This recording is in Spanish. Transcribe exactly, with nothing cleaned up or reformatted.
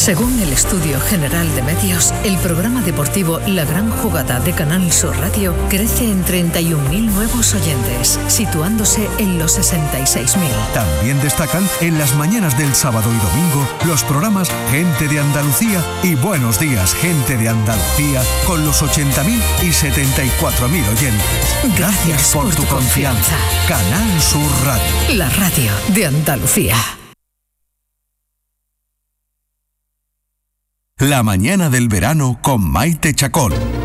Según el Estudio General de Medios, el programa deportivo La Gran Jugada de Canal Sur Radio crece en treinta y un mil nuevos oyentes, situándose en los sesenta y seis mil. También destacan en las mañanas del sábado y domingo los programas Gente de Andalucía y Buenos Días, Gente de Andalucía, con los ochenta mil y setenta y cuatro mil oyentes. Gracias, Gracias por, por tu confianza. confianza. Canal Sur Radio. La radio de Andalucía. La mañana del verano con Maite Chacón.